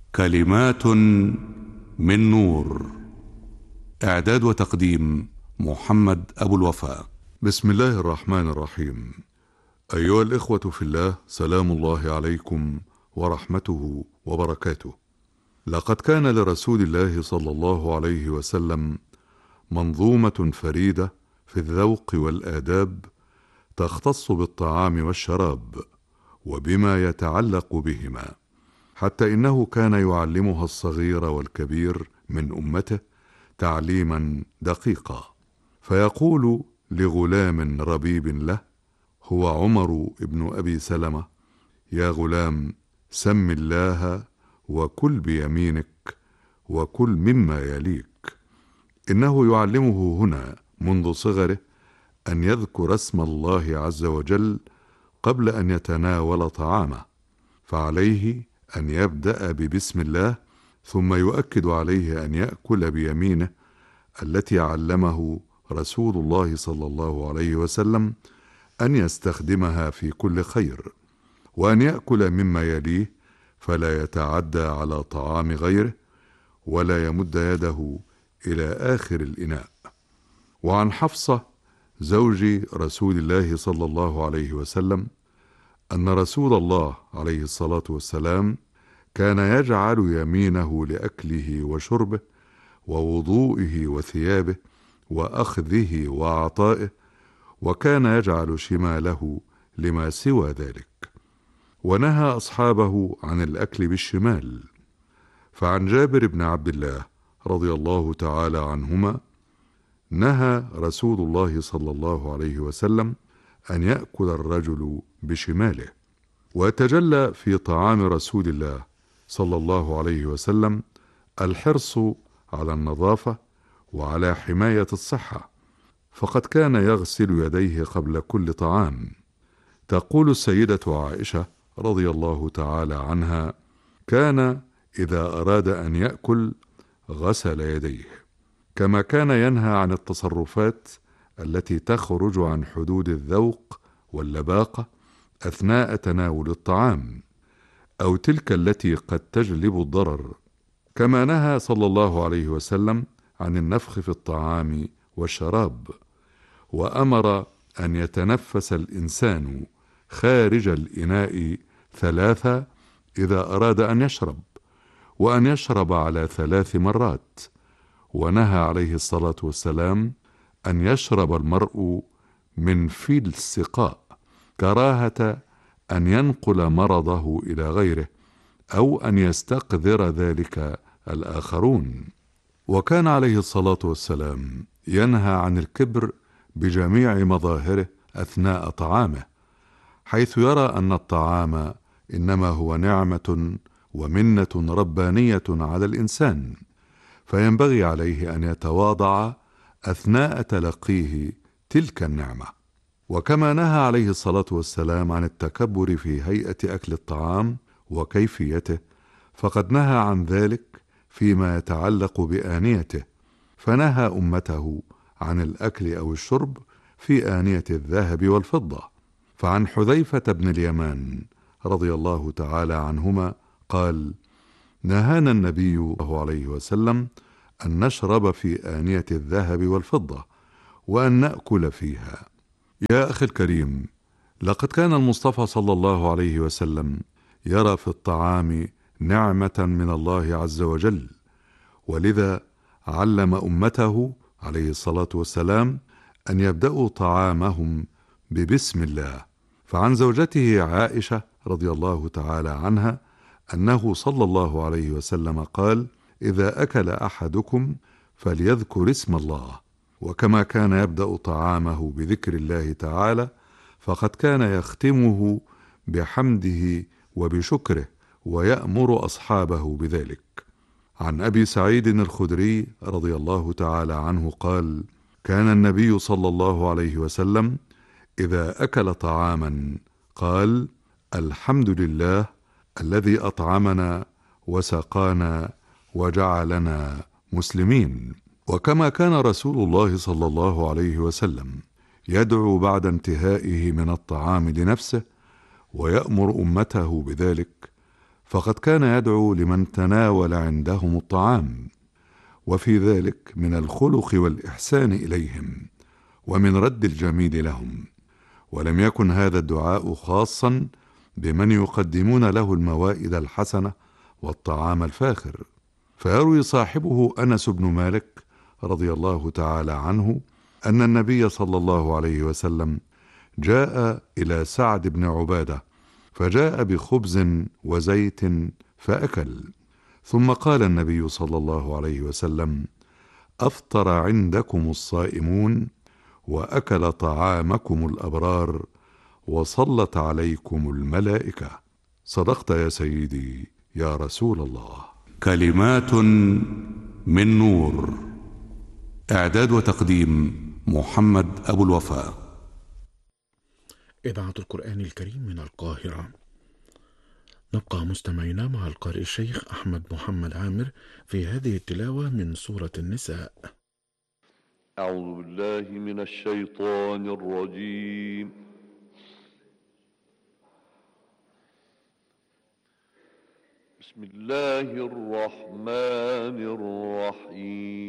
كلمات من نور. إعداد وتقديم محمد أبو الوفاء. بسم الله الرحمن الرحيم. أيها الإخوة في الله، سلام الله عليكم ورحمته وبركاته. لقد كان لرسول الله صلى الله عليه وسلم منظومة فريدة في الذوق والآداب تختص بالطعام والشراب وبما يتعلق بهما، حتى إنه كان يعلمها الصغير والكبير من أمته تعليما دقيقا، فيقول لغلام ربيب له هو عمر بن أبي سلمة: يا غلام، سم الله وكل بيمينك وكل مما يليك. إنه يعلمه هنا منذ صغره أن يذكر اسم الله عز وجل قبل أن يتناول طعامه، فعليه أن يبدأ ببسم الله، ثم يؤكد عليه أن يأكل بيمينه التي علمه رسول الله صلى الله عليه وسلم أن يستخدمها في كل خير، وأن يأكل مما يليه فلا يتعدى على طعام غيره ولا يمد يده إلى آخر الإناء. وعن حفصة زوج رسول الله صلى الله عليه وسلم أن رسول الله عليه الصلاة والسلام كان يجعل يمينه لأكله وشربه ووضوئه وثيابه وأخذه وعطائه، وكان يجعل شماله لما سوى ذلك، ونهى أصحابه عن الأكل بالشمال. فعن جابر بن عبد الله رضي الله تعالى عنهما نهى رسول الله صلى الله عليه وسلم أن يأكل الرجل بشماله. ويتجلى في طعام رسول الله صلى الله عليه وسلم الحرص على النظافة وعلى حماية الصحة، فقد كان يغسل يديه قبل كل طعام. تقول السيدة عائشة رضي الله تعالى عنها: كان إذا أراد أن يأكل غسل يديه، كما كان ينهى عن التصرفات التي تخرج عن حدود الذوق واللباقة أثناء تناول الطعام، أو تلك التي قد تجلب الضرر، كما نهى صلى الله عليه وسلم عن النفخ في الطعام والشراب، وأمر أن يتنفس الإنسان خارج الإناء 3 إذا أراد أن يشرب، وأن يشرب على 3 مرات، ونهى عليه الصلاة والسلام أن يشرب المرء من في السقاء كراهة أن ينقل مرضه إلى غيره أو أن يستقذر ذلك الآخرون. وكان عليه الصلاة والسلام ينهى عن الكبر بجميع مظاهره أثناء طعامه، حيث يرى أن الطعام إنما هو نعمة ومنة ربانية على الإنسان، فينبغي عليه أن يتواضع أثناء تلقيه تلك النعمة. وكما نهى عليه الصلاة والسلام عن التكبر في هيئة أكل الطعام وكيفيته، فقد نهى عن ذلك فيما يتعلق بآنيته، فنهى أمته عن الأكل أو الشرب في آنية الذهب والفضة. فعن حذيفة بن اليمان رضي الله تعالى عنهما قال: نهانا النبي صلى الله عليه وسلم أن نشرب في آنية الذهب والفضة وأن نأكل فيها. يا أخي الكريم، لقد كان المصطفى صلى الله عليه وسلم يرى في الطعام نعمة من الله عز وجل، ولذا علم أمته عليه الصلاة والسلام أن يبدأوا طعامهم ببسم الله. فعن زوجته عائشة رضي الله تعالى عنها أنه صلى الله عليه وسلم قال: إذا أكل أحدكم فليذكر اسم الله. وكما كان يبدأ طعامه بذكر الله تعالى، فقد كان يختمه بحمده وبشكره ويأمر أصحابه بذلك. عن أبي سعيد الخدري رضي الله تعالى عنه قال: كان النبي صلى الله عليه وسلم إذا أكل طعاما قال: الحمد لله الذي أطعمنا وسقانا وجعلنا مسلمين. وكما كان رسول الله صلى الله عليه وسلم يدعو بعد انتهائه من الطعام لنفسه ويأمر أمته بذلك، فقد كان يدعو لمن تناول عندهم الطعام، وفي ذلك من الخلق والإحسان إليهم ومن رد الجميل لهم. ولم يكن هذا الدعاء خاصا بمن يقدمون له الموائد الحسنة والطعام الفاخر، فيروي صاحبه أنس بن مالك رضي الله تعالى عنه أن النبي صلى الله عليه وسلم جاء إلى سعد بن عبادة فجاء بخبز وزيت فأكل، ثم قال النبي صلى الله عليه وسلم: أفطر عندكم الصائمون وأكل طعامكم الأبرار وصلت عليكم الملائكة. صدقت يا سيدي يا رسول الله. كلمات من نور. إعداد وتقديم محمد أبو الوفاء. إذاعة القرآن الكريم من القاهرة. نبقى مستمعين مع القارئ الشيخ أحمد محمد عامر في هذه التلاوة من سورة النساء. أعوذ بالله من الشيطان الرجيم. بسم الله الرحمن الرحيم.